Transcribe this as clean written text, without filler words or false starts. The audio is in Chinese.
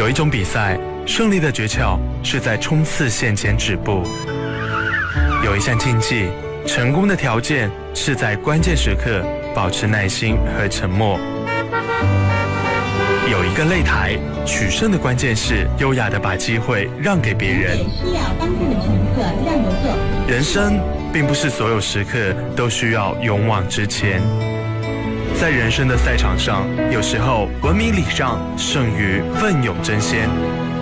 有一种比赛，胜利的诀窍是在冲刺线前止步；有一项竞技，成功的条件是在关键时刻保持耐心和沉默；有一个擂台，取胜的关键是优雅地把机会让给别人。 需要当中的乘客让着座。 人生并不是所有时刻都需要勇往直前。在人生的赛场上，有时候文明礼让胜于奋勇争先。